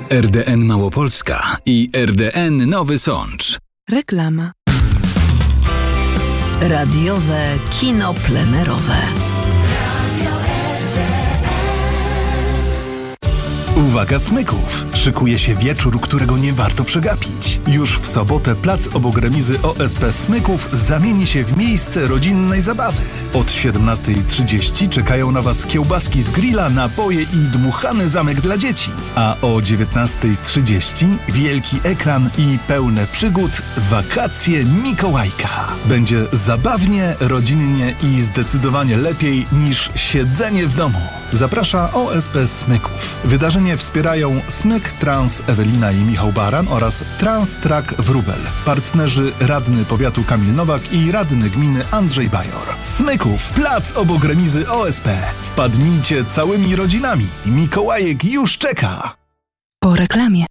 RDN Małopolska i RDN Nowy Sącz. Reklama. Radiowe kino plenerowe. Uwaga smyków! Szykuje się wieczór, którego nie warto przegapić. Już w sobotę plac obok remizy OSP Smyków zamieni się w miejsce rodzinnej zabawy. Od 17:30 czekają na Was kiełbaski z grilla, napoje i dmuchany zamek dla dzieci. A o 19:30 wielki ekran i pełne przygód wakacje Mikołajka. Będzie zabawnie, rodzinnie i zdecydowanie lepiej niż siedzenie w domu. Zaprasza OSP Smyków. Wydarzenie wspierają Smyk Trans Ewelina i Michał Baran oraz Trans Track Wróbel. Partnerzy radny powiatu Kamil Nowak i radny gminy Andrzej Bajor. Smyków, plac obok remizy OSP. Wpadnijcie całymi rodzinami. Mikołajek już czeka. Po reklamie.